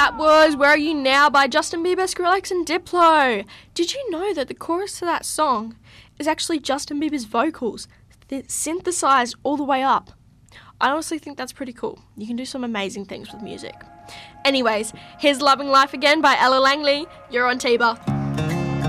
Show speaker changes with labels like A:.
A: That was Where Are You Now by Justin Bieber, Skrillex and Diplo. Did you know that the chorus to that song is actually Justin Bieber's vocals, synthesized all the way up? I honestly think that's pretty cool. You can do some amazing things with music. Anyways, here's Loving Life Again by Ella Langley. You're on TBA.